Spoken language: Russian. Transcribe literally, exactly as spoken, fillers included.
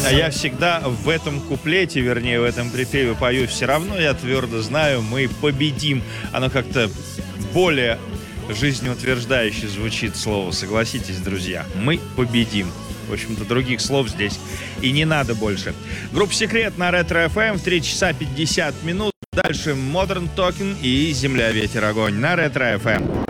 А я всегда в этом куплете, вернее, в этом припеве пою «Все равно я твердо знаю, мы победим». Оно как-то более жизнеутверждающе звучит слово, согласитесь, друзья. Мы победим. В общем-то, других слов здесь и не надо больше. Группа «Секрет» на Ретро эф эм в три часа пятьдесят минут. Дальше Modern Talking и «Земля, ветер, огонь» на Ретро эф эм.